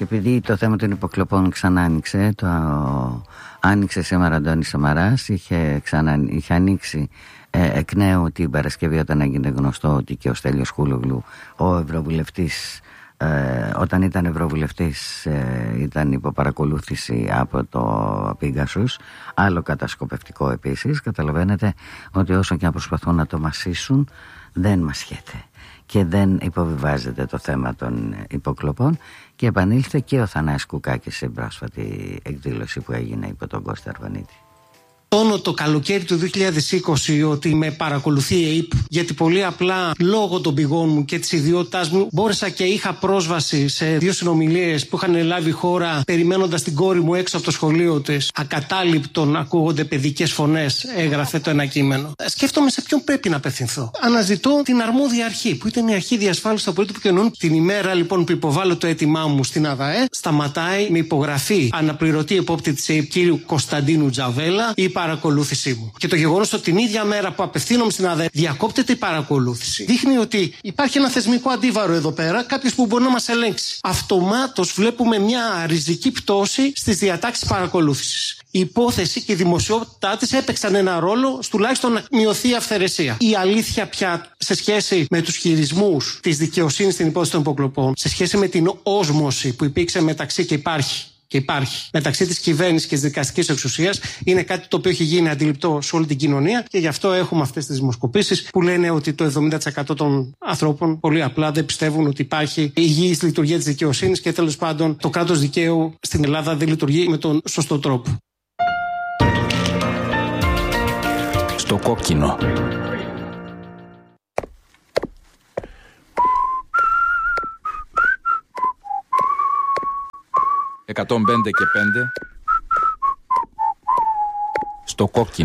επειδή το θέμα των υποκλοπών ξανά άνοιξε, άνοιξε σήμερα Αντώνης Σαμαράς, είχε ανοίξει εκ νέου την Παρασκευή όταν έγινε γνωστό ότι και ο Στέλιος Κούλογλου, ο ευρωβουλευτής, όταν ήταν ευρωβουλευτής ήταν υπό παρακολούθηση από το Πίγκασους, άλλο κατασκοπευτικό επίσης. Καταλαβαίνετε ότι όσο και να προσπαθούν να το μασίσουν, δεν μασιέται και δεν υποβιβάζεται το θέμα των υποκλοπών. Και επανήλθε και ο Θανάσης Κουκάκης σε πρόσφατη εκδήλωση που έγινε υπό τον Κώστα Αρβανίτη. Το καλοκαίρι του 2020 ότι με παρακολουθεί η ΑΕΠ, γιατί πολύ απλά λόγω των πηγών μου και της ιδιότητάς μου μπόρεσα και είχα πρόσβαση σε 2 συνομιλίες που είχαν λάβει χώρα περιμένοντας την κόρη μου έξω από το σχολείο της. Ακατάληπτον ακούγονται παιδικές φωνές, έγραφε το ένα κείμενο. Σκέφτομαι σε ποιον πρέπει να απευθυνθώ. Αναζητώ την αρμόδια αρχή, που ήταν η Αρχή Διασφάλισης του Απορρίτου Κοινωνών. Την ημέρα λοιπόν που υποβάλλω το αίτημά μου στην ΑΔΑΕ, σταματάει με υπογραφή αναπληρωτή επόπτη της ΑΕΠ κ. Κωνσταντίνου Τζαβέλα η παρακολούθησή μου. Και το γεγονός ότι την ίδια μέρα που απευθύνομαι στην ΑΔΕ διακόπτεται η παρακολούθηση δείχνει ότι υπάρχει ένα θεσμικό αντίβαρο εδώ πέρα, κάποιος που μπορεί να μας ελέγξει. Αυτομάτως βλέπουμε μια ριζική πτώση στις διατάξεις παρακολούθησης. Η υπόθεση και η δημοσιότητά της έπαιξαν ένα ρόλο, τουλάχιστον να μειωθεί η αυθαιρεσία. Η αλήθεια πια σε σχέση με τους χειρισμούς της δικαιοσύνης στην υπόθεση των υποκλοπών, σε σχέση με την όσμωση που υπήρξε μεταξύ και υπάρχει μεταξύ της κυβέρνησης και της δικαστικής εξουσίας, είναι κάτι το οποίο έχει γίνει αντιληπτό σε όλη την κοινωνία και γι' αυτό έχουμε αυτές τις δημοσκοπήσεις που λένε ότι το 70% των ανθρώπων πολύ απλά δεν πιστεύουν ότι υπάρχει υγιής λειτουργία της δικαιοσύνης και τέλος πάντων το κράτος δικαίου στην Ελλάδα δεν λειτουργεί με τον σωστό τρόπο. Στο κόκκινο. «105 και 5» στο κόκκινο.